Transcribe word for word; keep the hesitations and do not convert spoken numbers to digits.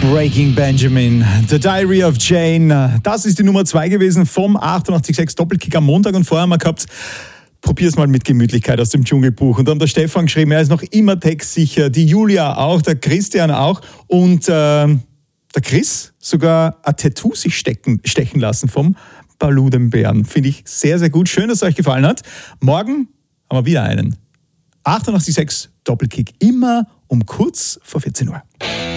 Breaking Benjamin, The Diary of Jane. Das ist die Nummer zwei gewesen vom achtundachtzig Komma sechs Doppelkick am Montag. Und vorher haben wir gehabt, probier's mal mit Gemütlichkeit aus dem Dschungelbuch. Und dann hat der Stefan geschrieben, er ist noch immer textsicher. Die Julia auch, der Christian auch. Und äh, der Chris sogar ein Tattoo sich stecken, stechen lassen vom Balu, dem Bären. Finde ich sehr, sehr gut. Schön, dass es euch gefallen hat. Morgen haben wir wieder einen. achtundachtzig Komma sechs Doppelkick, immer um kurz vor vierzehn Uhr.